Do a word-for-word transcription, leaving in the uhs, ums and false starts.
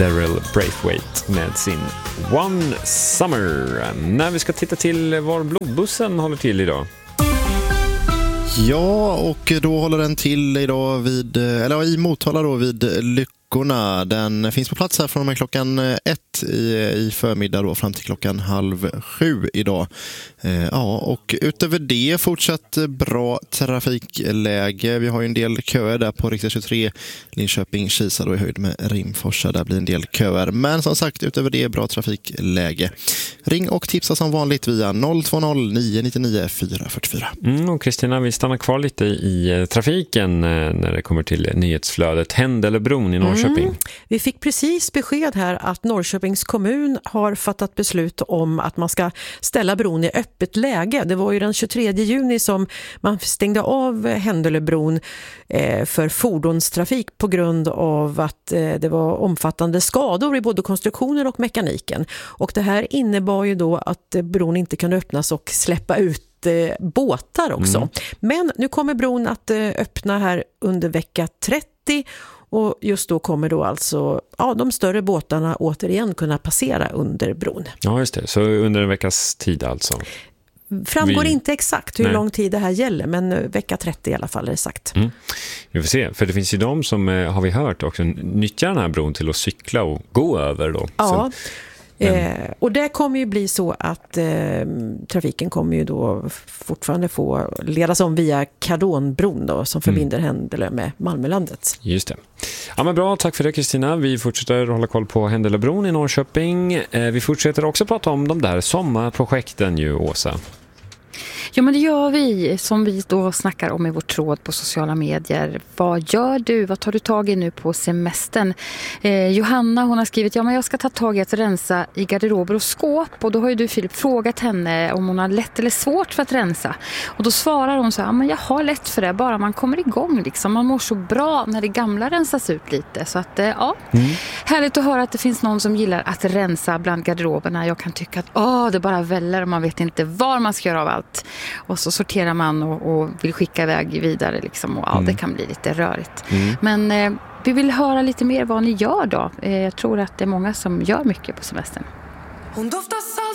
Daryl Braithwaite med sin One Summer. När vi ska titta till var blodbussen håller till idag. Ja, och då håller den till idag vid, eller i Motala då vid Lyckorna. Den finns på plats här från och med klockan ett i, i förmiddag då fram till klockan halv sju idag. Eh, ja, och utöver det fortsatt bra trafikläge. Vi har ju en del köer där på riksväg tjugotre, Linköping-Kisa då i höjd med Rimforsa. Där blir en del köer. Men som sagt, utöver det bra trafikläge. Ring och tipsa som vanligt via noll två noll nio nio nio fyra fyra fyra. Mm, och Kristina, vi stannar kvar lite i trafiken när det kommer till nyhetsflödet. Händelebron i Norrköping. Mm. Vi fick precis besked här att Norrköpings kommun har fattat beslut om att man ska ställa bron i öppet läge. Det var ju den tjugotredje juni som man stängde av Händelebron eh, för fordonstrafik på grund av att eh, det var omfattande skador i både konstruktionen och mekaniken. Och det här innebar ju då att eh, bron inte kunde öppnas och släppa ut eh, båtar också. Mm. Men nu kommer bron att eh, öppna här under vecka trettio. Och just då kommer då alltså ja, de större båtarna återigen kunna passera under bron. Ja, just det. Så under en veckas tid alltså? Framgår Vi... inte exakt hur Nej. lång tid det här gäller, men vecka trettio i alla fall är det sagt. Mm. Vi får se, för det finns ju de som, har vi hört, också nyttjar den här bron till att cykla och gå över då. Ja, Så... Eh, och det kommer ju bli så att eh, trafiken kommer ju då fortfarande få ledas om via Kardonbron då, som förbinder mm. Händelö med Malmölandet. Just det. Ja, men bra, tack för det Kristina. Vi fortsätter hålla koll på Händelebron i Norrköping. Eh, vi fortsätter också prata om de där sommarprojekten ju, Åsa. Ja, men det gör vi, som vi då snackar om i vår tråd på sociala medier. Vad gör du? Vad tar du tag i nu på semestern? Eh, Johanna, hon har skrivit, ja men jag ska ta tag i att rensa i garderober och skåp. Och då har ju du, Filip, frågat henne om hon har lätt eller svårt för att rensa. Och då svarar hon så här, ja men jag har lätt för det, bara man kommer igång liksom. Man mår så bra när det gamla rensas ut lite. Så att, eh, ja, mm. härligt att höra att det finns någon som gillar att rensa bland garderoberna. Jag kan tycka att åh, det bara väller och man vet inte var man ska göra av allt. Och så sorterar man och, och vill skicka iväg vidare liksom, och ja, mm. det kan bli lite rörigt. Mm. Men eh, vi vill höra lite mer vad ni gör då. Eh, jag tror att det är många som gör mycket på semestern. Hon doftar